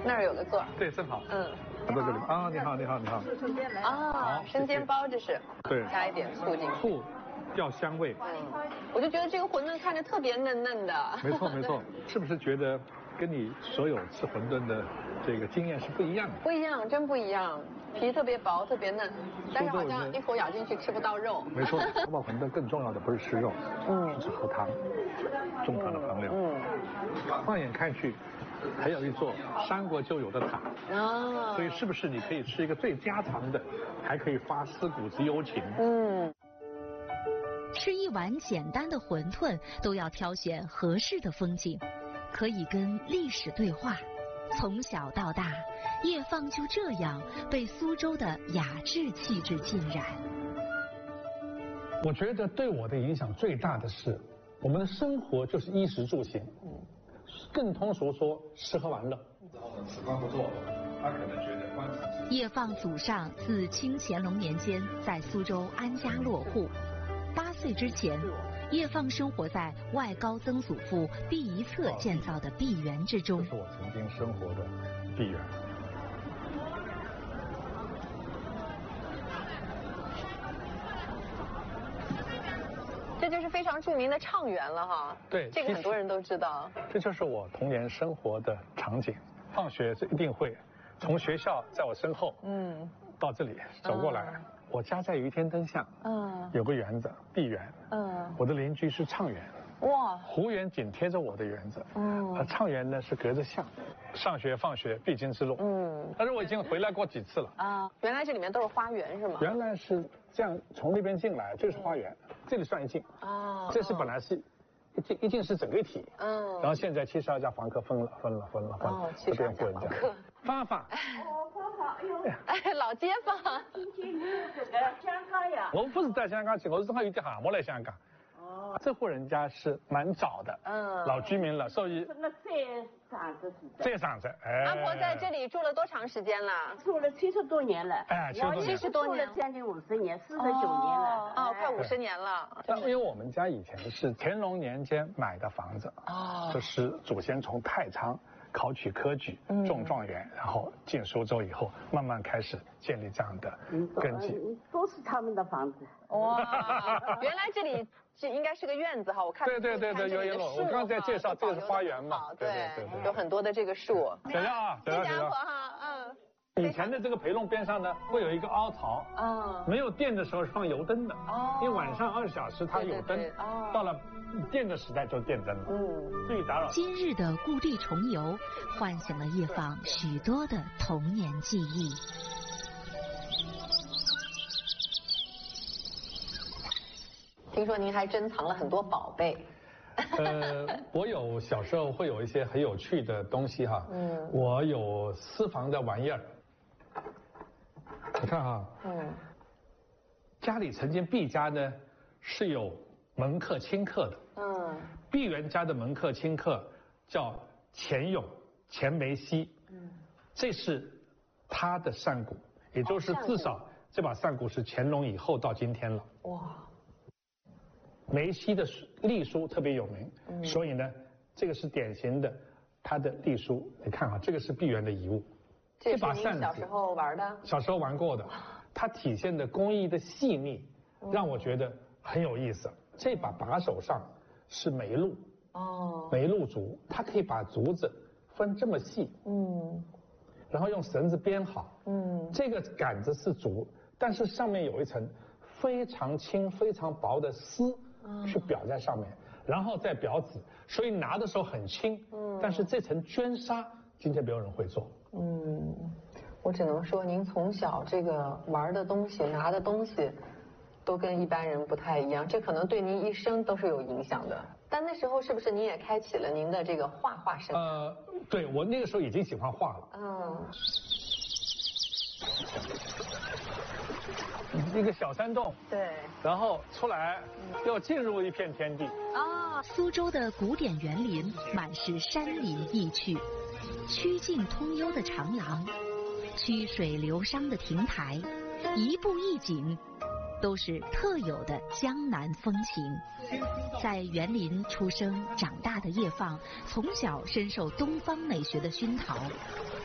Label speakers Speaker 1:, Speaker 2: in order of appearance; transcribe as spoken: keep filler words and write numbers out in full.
Speaker 1: 那儿有个座儿。
Speaker 2: 对，正好。
Speaker 1: 嗯。
Speaker 2: 在这里啊，你好，你好，你好。
Speaker 1: 啊，生煎包这是。
Speaker 2: 对。
Speaker 1: 加一点醋进去。
Speaker 2: 醋，调香味。
Speaker 1: 嗯。我就觉得这个馄饨看着特别嫩嫩的。
Speaker 2: 没错没错，是不是觉得跟你所有吃馄饨的这个经验是不一样的？
Speaker 1: 不一样，真不一样。皮特别薄，特别嫩，但是好像一口咬进去吃不到肉。
Speaker 2: 没错，手包馄饨更重要的不是吃肉，嗯，是吃喝汤，中堂的朋友。嗯。放眼看去，还有一座三国就有的塔。啊。所以是不是你可以吃一个最家常的，还可以发思古之幽情？
Speaker 1: 嗯。
Speaker 3: 吃一碗简单的馄饨，都要挑选合适的风景，可以跟历史对话。从小到大，叶放就这样被苏州的雅致气质浸染。
Speaker 2: 我觉得对我的影响最大的是，我们的生活就是衣食住行，更通俗说吃喝玩乐。此番不做，他可能觉得官场。
Speaker 3: 叶放祖上自清乾隆年间在苏州安家落户，八岁之前，叶放生活在外高曾祖父毕一策建造的碧园之中。
Speaker 2: 这是我曾经生活的碧园。
Speaker 1: 这就是非常著名的畅园了哈。
Speaker 2: 对，
Speaker 1: 这个很多人都知道。
Speaker 2: 这就是我童年生活的场景。放学是一定会从学校在我身后，嗯，到这里走过来。嗯、我家在于天灯下，嗯，有个园子，碧园，嗯，我的邻居是畅园。哇，湖园紧贴着我的园子，嗯，而畅园呢是隔着巷，上学放学必经之路，嗯，但是我已经回来过几次了
Speaker 1: 啊。原来这里面都是花园是吗？
Speaker 2: 原来是这样，从那边进来，这个是花园，嗯、这里算一进啊，这是本来是一进一进是整个体，嗯，然后现在七十二家房客分了分了分了分了，这边户人家，芳芳，
Speaker 4: 哦，芳芳，哎呦，
Speaker 1: 哎，老街坊，
Speaker 4: 今天你这个香港呀？
Speaker 2: 我不是在香港去，我是正好有点项目来香港。哦，这户人家是蛮早的，嗯，老居民了，所以
Speaker 4: 是那再上子是的，
Speaker 2: 再上子，哎，
Speaker 1: 阿婆在这里住了多长时间了？
Speaker 4: 住了七十多年了，
Speaker 2: 哎，
Speaker 1: 七十多年，
Speaker 4: 住了将近五十年，四十九年了，
Speaker 1: 哦，快五十年了。
Speaker 2: 因为我们家以前是乾隆年间买的房子，哦，就是祖先从太仓考取科举，中状元，然后进苏州以后，慢慢开始建立这样的根基，
Speaker 4: 都是他们的房子。
Speaker 1: 哇，原来这里这应该是个院子哈，我看
Speaker 2: 对对对对，有有我刚刚在介绍，这个是花园嘛，
Speaker 1: 对对对，有很多的这个树。
Speaker 2: 等一下啊，等一下，
Speaker 1: 谢谢阿婆哈，嗯。
Speaker 2: 以前的这个陪弄边上呢，会有一个凹槽，啊，没有电的时候是放油灯的，哦，因为晚上二十小时它有灯，哦，到了电的时代就电灯了，嗯，注意打扰。
Speaker 3: 今日的故地重游，唤醒了叶放许多的童年记忆。
Speaker 1: 听说您还珍藏了很多宝贝。
Speaker 2: 呃，我有小时候会有一些很有趣的东西哈，嗯，我有私房的玩意儿。你看哈，嗯，家里曾经毕家呢是有门客亲客的，嗯，毕园家的门客亲客叫钱勇、钱梅溪，嗯，这是他的扇骨，也就是至少这把扇骨是乾隆以后到今天了。哇。梅溪的隶书特别有名，嗯，所以呢，这个是典型的他的隶书。你看啊，这个是碧园的遗物，
Speaker 1: 这把扇子小时候玩的，
Speaker 2: 小时候玩过的，它体现的工艺的细腻，让我觉得很有意思。这把把手上是梅鹿，哦，梅鹿竹，它可以把竹子分这么细，嗯，然后用绳子编好，嗯，这个杆子是竹，但是上面有一层非常轻、非常薄的丝。去裱在上面，然后再裱纸，所以拿的时候很轻。嗯，但是这层绢纱今天没有人会做。
Speaker 1: 嗯，我只能说您从小这个玩的东西、拿的东西，都跟一般人不太一样，这可能对您一生都是有影响的。但那时候是不是您也开启了您的这个画画生涯？
Speaker 2: 呃，对，我那个时候已经喜欢画了。嗯。一个小山洞，
Speaker 1: 对，
Speaker 2: 然后出来又进入一片天地。
Speaker 3: 啊，苏州的古典园林满是山林异趣，曲径通幽的长廊，曲水流觞的亭台，一步一景，都是特有的江南风情。在园林出生长大的叶放，从小深受东方美学的熏陶。